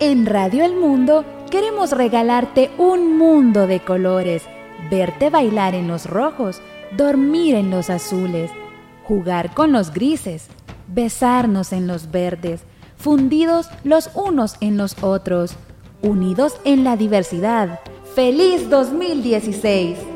En Radio El Mundo queremos regalarte un mundo de colores, verte bailar en los rojos, dormir en los azules, jugar con los grises, besarnos en los verdes, fundidos los unos en los otros, unidos en la diversidad. ¡Feliz 2016!